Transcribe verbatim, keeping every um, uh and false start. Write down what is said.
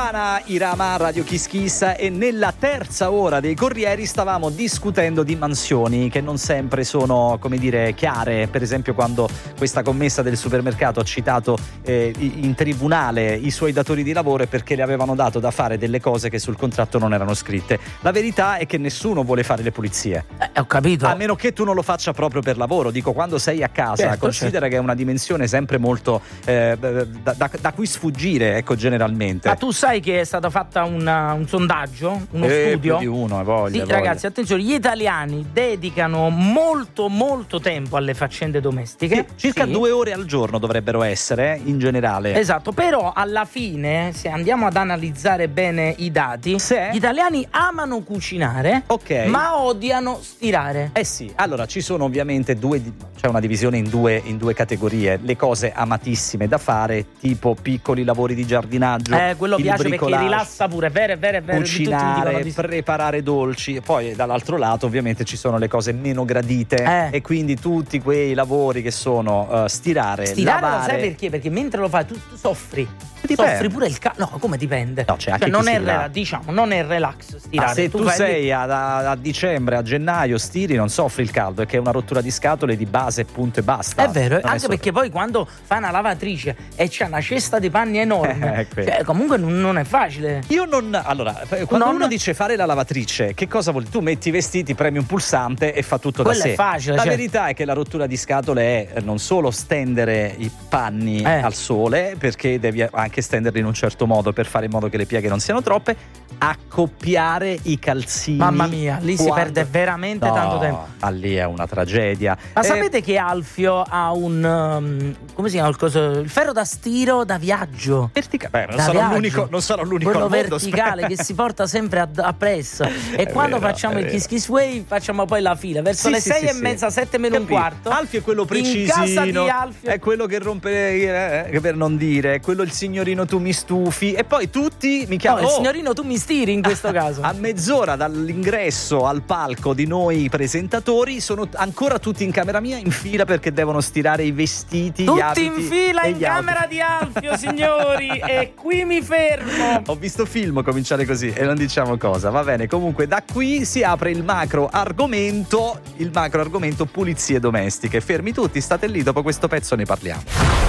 Ivana Irama, Radio Kiss Kiss, e nella terza ora dei Corrieri stavamo discutendo di mansioni che non sempre sono, come dire, chiare. Per esempio, quando questa commessa del supermercato ha citato eh, in tribunale i suoi datori di lavoro è perché le avevano dato da fare delle cose che sul contratto non erano scritte. La verità è che nessuno vuole fare le pulizie. Eh, ho capito. A meno che tu non lo faccia proprio per lavoro. Dico, quando sei a casa, certo, considera certo. che è una dimensione sempre molto eh, da, da, da cui sfuggire, ecco, generalmente. Ma tu sai che è stato fatto un sondaggio, uno eh, studio? Più di uno, voglia, sì, voglia. Ragazzi, attenzione, gli italiani dedicano molto molto tempo alle faccende domestiche. Sì, circa sì. due ore al giorno dovrebbero essere, in generale. Esatto, però alla fine, se andiamo ad analizzare bene i dati, sì. gli italiani amano cucinare, ok, ma odiano stirare. Eh sì, allora ci sono ovviamente due, c'è una divisione in due, in due categorie. Le cose amatissime da fare, tipo piccoli lavori di giardinaggio, eh, quello il piace perché bricolage, rilassa pure, è vero, è vero, è vero. cucinare, di... preparare dolci. Poi dall'altro lato ovviamente ci sono le cose meno gradite, eh. e quindi tutti quei lavori che sono uh, stirare, stirare lavare. Lo sai perché? Perché mentre lo fai tu, tu soffri. Dipende. Soffri pure il ca- no, come dipende? No, c'è anche cioè, non chi è stira. rela- diciamo, non è relax stirare. Ah, se tu, tu fai sei lì... a, a, a dicembre, a gennaio stiri, non soffri il caldo, è che è una rottura di scatole di base, punto e basta. È vero, non anche è perché poi quando fai una lavatrice e c'è una cesta di panni enorme, eh, cioè, comunque non, non è facile. Io non. Allora, quando non... uno dice fare la lavatrice, che cosa vuol dire? Tu metti i vestiti, premi un pulsante e fa tutto Quello da sé. è facile. La cioè... verità è che la rottura di scatole è non solo stendere i panni eh. al sole, perché devi anche stenderli in un certo modo per fare in modo che le pieghe non siano troppe, accoppiare i calzini. Mamma mia, lì quando... si perde veramente no, tanto tempo. Ma lì è una tragedia. Ma eh... sapete che Alfio ha un um, come si chiama il coso? Il ferro da stiro da viaggio. Vertica- Beh, non, da sarò viaggio. l'unico, non sarò l'unico quello al mondo, verticale che si porta sempre appresso. E è quando vero, facciamo è il vero. Kiss Kiss Wave facciamo poi la fila verso sì, le sì, sei sì, e sì. mezza, sette meno un Capito? quarto. Alfio è quello precisino, in casa di Alfio. è quello che rompe, eh, per non dire, è quello il signorino tu mi stufi, e poi tutti mi chiamano. No, il oh, signorino tu mi stiri in questo caso. A mezz'ora dall'ingresso al palco di noi presentatori sono ancora tutti in camera mia in fila perché devono stirare i vestiti, tutti gli abiti in fila e in gli camera outfit. di Alfio, signori, e qui mi fermo. Ho visto film cominciare così e non diciamo cosa, va bene. Comunque da qui si apre il macro argomento, il macro argomento pulizie domestiche. Fermi tutti, state lì, dopo questo pezzo ne parliamo.